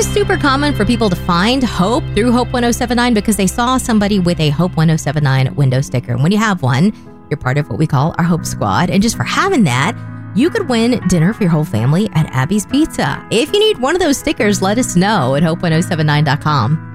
is super common for people to find Hope through Hope 1079 because they saw somebody with a Hope 1079 window sticker. And when you have one, you're part of what we call our Hope Squad. And just for having that, you could win dinner for your whole family at Abby's Pizza. If you need one of those stickers, let us know at hope1079.com.